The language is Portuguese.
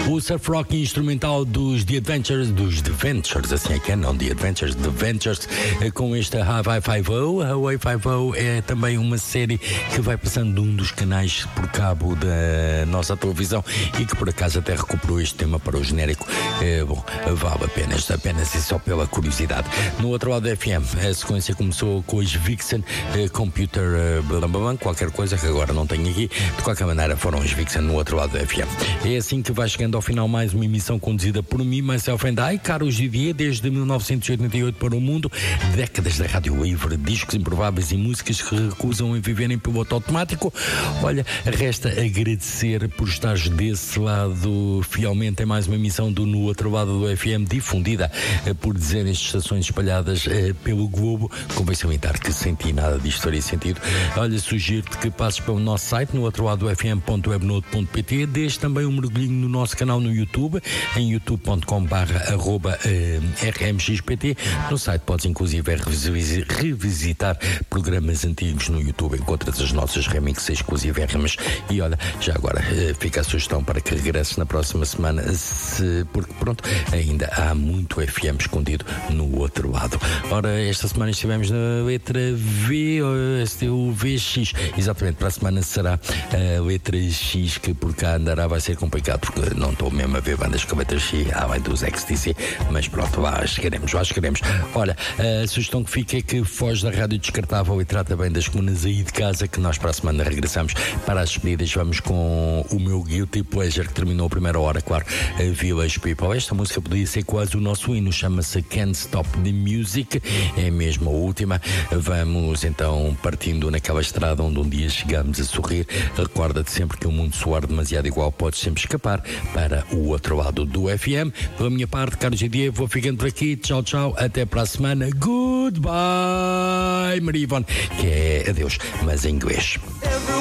O surf rock instrumental dos The Ventures, assim é que é, não The Adventures, The Ventures, com este Hawaii Five-O. Hawaii Five-O é também uma série que vai passando de um dos canais por cabo da nossa televisão e que por acaso até recuperou este tema para o genérico. Bom, vale apenas e só pela curiosidade. No outro lado da FM, a sequência começou com os Vixen, Computer, qualquer coisa que agora não tenho aqui. De qualquer maneira, foram os Vixen no outro lado da FM. É assim que vai chegando ao final mais uma emissão conduzida por mim, myself and I, Carlos Didier, desde 1988 para o mundo, décadas da rádio livre, discos improváveis e músicas que recusam a viver em piloto automático. Olha, resta agradecer por estares desse lado fielmente em mais uma emissão do No Outro Lado do FM, difundida por dezenas de estações espalhadas pelo globo. Convém salientar que senti nada disto faria sentido. Olha, sugiro-te que passes pelo nosso site, no outro lado do fm.webnode.pt, deixe também um mergulhinho no nosso canal no YouTube, em youtube.com/rmxpt. No site podes inclusive revisitar programas antigos no YouTube, encontras as nossas remixes exclusivérrimas. E olha, já agora fica a sugestão para que regresses na próxima semana, porque pronto, ainda há muito FM escondido no outro lado. Ora, esta semana estivemos na letra V, o VX, exatamente, para a semana será a letra X, que por cá andará, vai ser complicado, porque não estou mesmo a ver bandas com a letra X, além dos XTC, mas pronto, lá chegaremos. Olha, a sugestão que fica é que foge da rádio descartável e trata bem das comunas aí de casa, que nós para a semana regressamos para as despedidas. Vamos com o meu Guilty Pleasure, que terminou a primeira hora, claro, a Village People. Esta música podia ser quase o nosso hino, chama-se Can't Stop the Music, é mesmo a última. Vamos então partindo naquela estrada onde um dia chegamos a sorrir. Recorda-te sempre que o mundo soar demasiado igual, podes sempre escapar para o outro lado do FM. Pela minha parte, Carlos Didier, vou ficando por aqui. Tchau, até para a semana. Goodbye, Maria Ivone, que é adeus, mas em inglês.